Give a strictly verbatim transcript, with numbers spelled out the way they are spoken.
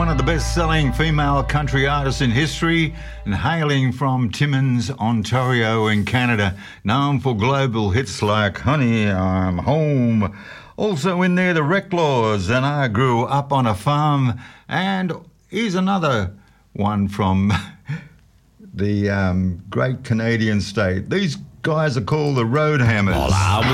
one of the best-selling female country artists in history and hailing from Timmins, Ontario in Canada, known for global hits like Honey, I'm Home. Also in there, the Reclaws, and I Grew Up on a Farm. And here's another one from the um, great Canadian state. These guys are called the Roadhammers. Olá,